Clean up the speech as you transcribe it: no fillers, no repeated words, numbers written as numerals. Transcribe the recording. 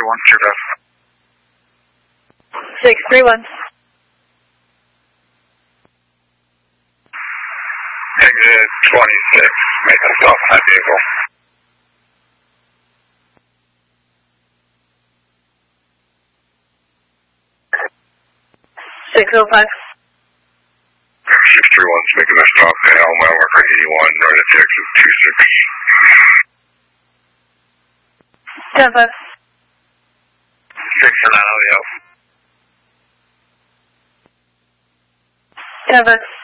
what's your best? 631. Exit 26, make a stop on that vehicle. 605. 631's making a stop at Elm Marker 81, right at the exit 26. 10-5. 6 and 9 audio. 10-5.